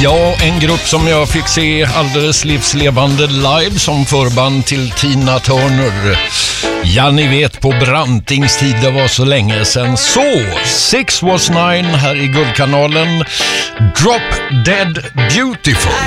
Ja, en grupp som jag fick se alldeles livslevande live som förband till Tina Turner. Ja, ni vet, på Brantings tid, det var så länge sedan. Så, 6 was 9 här i Guldkanalen. Drop Dead Beautiful.